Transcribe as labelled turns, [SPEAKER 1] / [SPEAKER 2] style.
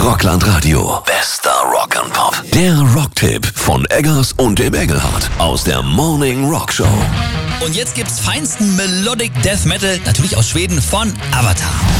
[SPEAKER 1] Rockland Radio. Bester Rock and Pop. Der Rocktipp von Eggers und dem Engelhardt aus der Morning Rock Show.
[SPEAKER 2] Und jetzt gibt's feinsten Melodic Death Metal, natürlich aus Schweden, von Avatar.